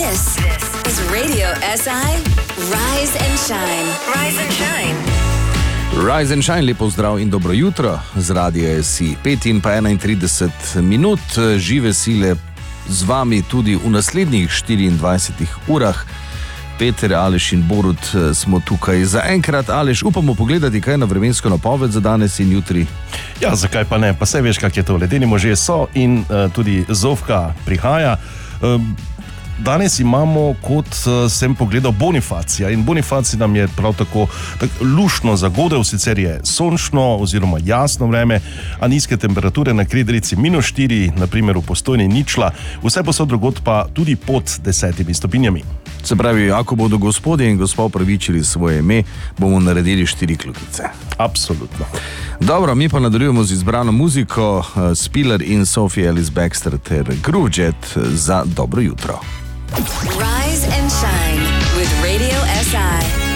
This is Radio SI Rise and Shine. Rise and Shine. Rise and Shine, lepo zdrav in dobro jutro. Z Radio SI 5 in pa 31 minut žive sile z vami tudi v naslednjih 24 urah. Peter, Aleš in Borut smo tukaj za enkrat. Aleš, upamo pogledati kaj na vremensko napoved za danes in jutri. Ja, zakaj pa ne? Pa saj veš, kak je to. Ledeni možje so in tudi Zofka prihaja. Danes imamo, kot sem pogledal, Bonifacija in Bonifacij nam je prav tako luštno zagodel, sicer je sončno oziroma jasno vreme, a nizke temperature na Krederici -4, naprimer v Postojni ničla, vse posod drugod pa tudi pod 10 stopinjami. Se pravi, ako bodo gospodje in gospa upravičili svoje ime, bomo naredili 4 kljukice. Absolutno. Dobro, mi pa nadaljujemo z izbrano muziko, Spiller in Sophie Ellis-Bextor ter Groove Jet za dobro jutro. Rise and